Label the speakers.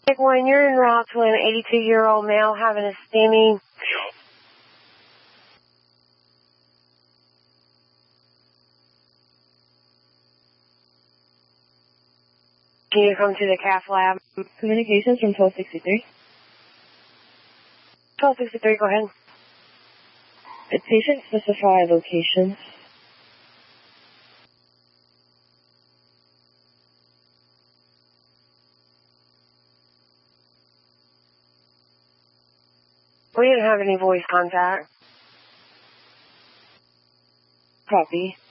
Speaker 1: Like when you're en route to an 82-year-old male having a STEMI.
Speaker 2: Yeah.
Speaker 1: Can you come to the cath lab?
Speaker 3: Communications from 1263.
Speaker 1: 1263, go ahead.
Speaker 3: Did patient specify location?
Speaker 1: We didn't have any voice contact.
Speaker 3: Copy.